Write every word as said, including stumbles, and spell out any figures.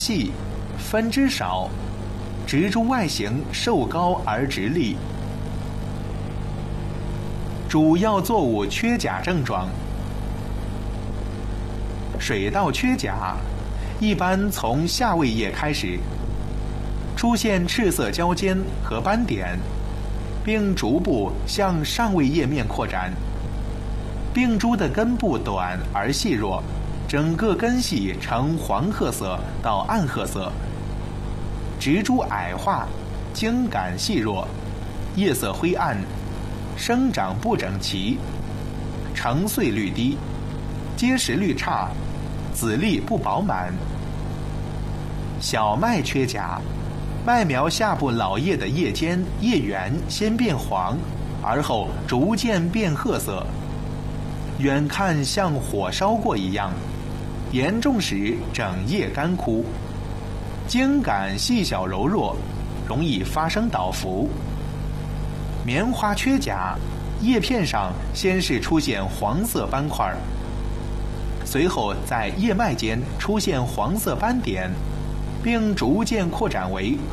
细，分支少，植株外形瘦高而直立。主要作物缺钾症状：水稻缺钾，一般从下位叶开始，出现赤色交尖和斑点，并逐步向上位叶面扩展。病株的根部短而细弱，整个根系呈黄褐色到暗褐色，植株矮化，茎秆细弱，叶色灰暗，生长不整齐，成穗率低，结实率差，籽粒不饱满。小麦缺钾，麦苗下部老叶的叶尖、叶缘先变黄，而后逐渐变褐色，远看像火烧过一样，严重时整叶干枯，茎秆细小柔弱，容易发生倒伏。棉花缺钾，叶片上先是出现黄色斑块，随后在叶脉间出现黄色斑点，并逐渐扩展为